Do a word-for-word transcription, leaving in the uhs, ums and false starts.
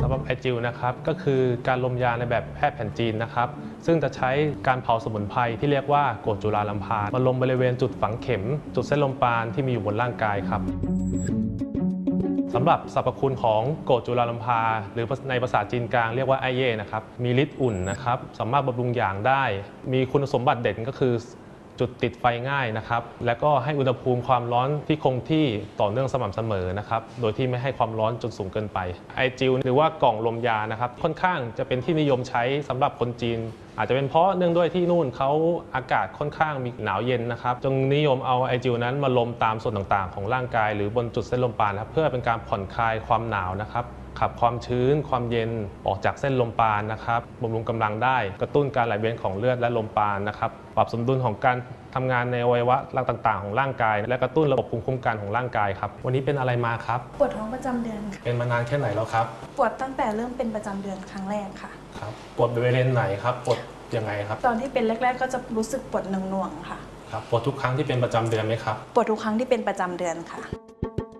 ำหรับไอจิลนะครับก็คือการลมยาในแบบแพทย์แผนจีนนะครับซึ่งจะใช้การเผาสมุนไพรที่เรียกว่าโกรธจุฬาลัมพามาลงบริเวณจุดฝังเข็มจุดเส้นลมปราณที่มีอยู่บนร่างกายครับสำหรับสรรพคุณของโกรธจุฬาลัมพาหรือในภาษาจีนกลางเรียกว่าไอเย่นะครับมีฤทธิ์อุ่นนะครับสามารถบำรุงอย่างได้มีคุณสมบัติเด่นก็คือจุดติดไฟง่ายนะครับและก็ให้อุณหภูมิความร้อนที่คงที่ต่อเนื่องสม่ำเสมอนะครับโดยที่ไม่ให้ความร้อนจนสูงเกินไปไอจิลหรือว่ากล่องลมยานะครับค่อนข้างจะเป็นที่นิยมใช้สำหรับคนจีนอาจจะเป็นเพราะเนื่องด้วยที่นู่นเขาอากาศค่อนข้างมีหนาวเย็นนะครับจึงนิยมเอาไอจิลนั้นมาลมตามส่วนต่างๆของร่างกายหรือบนจุดเส้นลมปราณครับเพื่อเป็นการผ่อนคลายความหนาวนะครับขับความชื้นความเย็นออกจากเส้นลมปราณนะครับบำรุงกำลังได้กระตุ้นการไหลเวียนของเลือดและลมปราณนะครับปรับสมดุลของการทำงานในอวัยวะต่างๆของร่างกายและกระตุ้นระบบภูมิคุ้มกันของร่างกายครับวันนี้เป็นอะไรมาครับปวดท้องประจำเดือนค่ะเป็นมานานแค่ไหนแล้วครับปวดตั้งแต่เริ่มเป็นประจำเดือนครั้งแรกค่ะครับปวดบริเวณไหนครับปวดยังไงครับตอนที่เป็นแรกๆก็จะรู้สึกปวดหน่วงๆค่ะครับปวดทุกครั้งที่เป็นประจำเดือนไหมครับปวดทุกครั้งที่เป็นประจำเดือนค่ะ